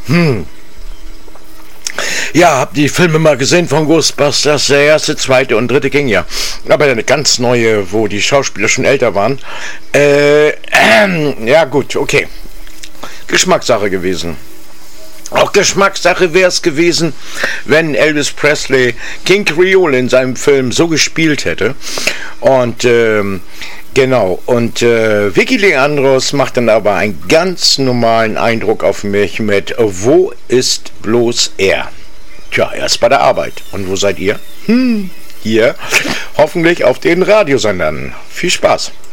Ja, hab die Filme mal gesehen von Ghostbusters, der erste, zweite und dritte ging ja. Aber eine ganz neue, wo die Schauspieler schon älter waren. Ja gut, okay. Geschmackssache gewesen. Auch Geschmackssache wäre es gewesen, wenn Elvis Presley King Creole in seinem Film so gespielt hätte. Und genau, und Vicky Leandros macht dann aber einen ganz normalen Eindruck auf mich mit Wo ist bloß er? Tja, er ist bei der Arbeit. Und wo seid ihr? Hier, hoffentlich auf den Radiosendern. Viel Spaß.